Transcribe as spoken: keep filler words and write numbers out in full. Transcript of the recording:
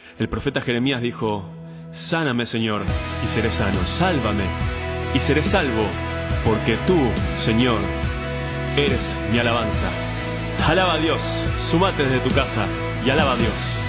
El profeta Jeremías dijo: sáname, Señor, y seré sano, sálvame, y seré salvo, porque tú, Señor, eres mi alabanza. Alaba a Dios, sumate desde tu casa y alaba a Dios.